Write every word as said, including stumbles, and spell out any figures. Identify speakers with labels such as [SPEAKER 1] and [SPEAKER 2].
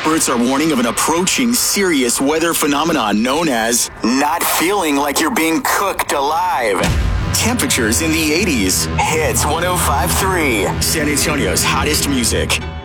[SPEAKER 1] experts are warning of an approaching serious weather phenomenon known as not feeling like you're being cooked alive. Temperatures in the eighties. Hits one oh five point three. San Antonio's hottest music.